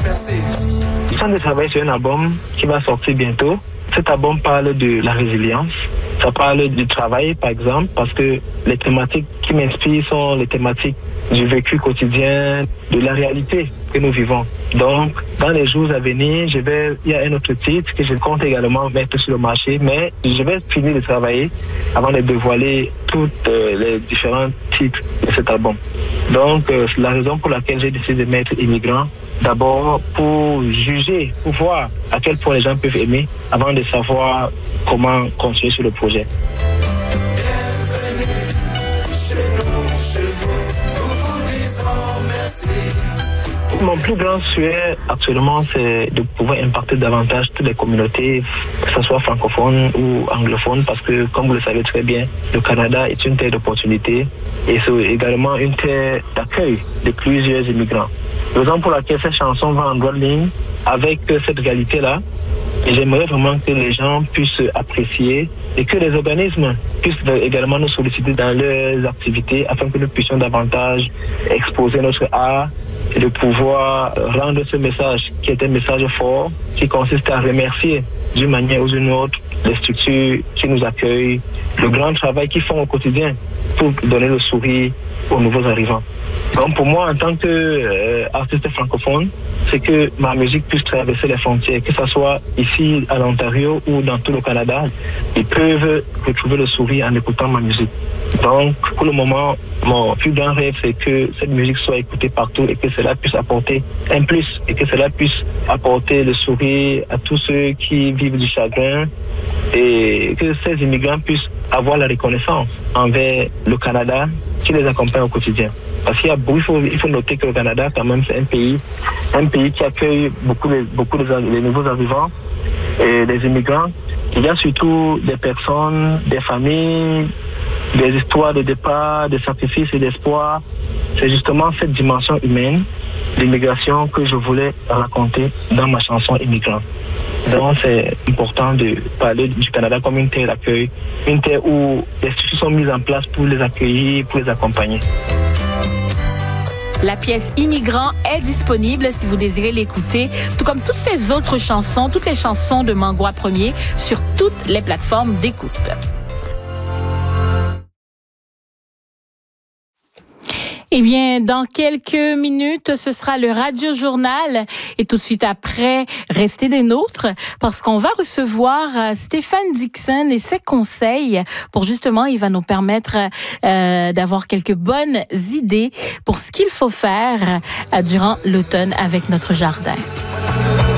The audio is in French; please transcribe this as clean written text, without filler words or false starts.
Je suis en train de travailler sur un album qui va sortir bientôt. Cet album parle de la résilience. Ça parle du travail, par exemple, parce que les thématiques qui m'inspirent sont les thématiques du vécu quotidien, de la réalité que nous vivons. Donc, dans les jours à venir, il y a un autre titre que je compte également mettre sur le marché, mais je vais finir de travailler avant de dévoiler tous les différents titres de cet album. Donc, c'est la raison pour laquelle j'ai décidé de mettre Immigrant. D'abord, pour juger, pour voir à quel point les gens peuvent aimer avant de savoir comment continuer sur le projet. Mon plus grand souhait actuellement, c'est de pouvoir impacter davantage toutes les communautés, que ce soit francophones ou anglophones, parce que, comme vous le savez très bien, le Canada est une terre d'opportunités et c'est également une terre d'accueil de plusieurs immigrants. Raison pour laquelle cette chanson va en droite ligne avec cette réalité-là. Et j'aimerais vraiment que les gens puissent apprécier et que les organismes puissent également nous solliciter dans leurs activités afin que nous puissions davantage exposer notre art et de pouvoir rendre ce message qui est un message fort, qui consiste à remercier d'une manière ou d'une autre les structures qui nous accueillent, le grand travail qu'ils font au quotidien pour donner le sourire aux nouveaux arrivants. Donc pour moi, en tant qu'artiste francophone, c'est que ma musique puisse traverser les frontières, que ce soit ici à l'Ontario ou dans tout le Canada. Ils peuvent retrouver le sourire en écoutant ma musique. Donc pour le moment, mon plus grand rêve, c'est que cette musique soit écoutée partout et que cela puisse apporter un plus et que cela puisse apporter le sourire à tous ceux qui vivent du chagrin et que ces immigrants puissent avoir la reconnaissance envers le Canada qui les accompagne au quotidien. Parce qu'il faut noter que le Canada, quand même, c'est un pays qui accueille beaucoup de nouveaux arrivants et des immigrants. Il y a surtout des personnes, des familles, des histoires de départ, de sacrifices et d'espoir. C'est justement cette dimension humaine d'immigration que je voulais raconter dans ma chanson Immigrant. Donc c'est important de parler du Canada comme une terre d'accueil, une terre où les structures sont mises en place pour les accueillir, pour les accompagner. La pièce Immigrant est disponible si vous désirez l'écouter, tout comme toutes ces autres chansons, toutes les chansons de Mangwa Premier sur toutes les plateformes d'écoute. Eh bien, dans quelques minutes, ce sera le Radio Journal. Et tout de suite après, restez des nôtres parce qu'on va recevoir Stéphane Dixon et ses conseils pour justement, il va nous permettre d'avoir quelques bonnes idées pour ce qu'il faut faire durant l'automne avec notre jardin.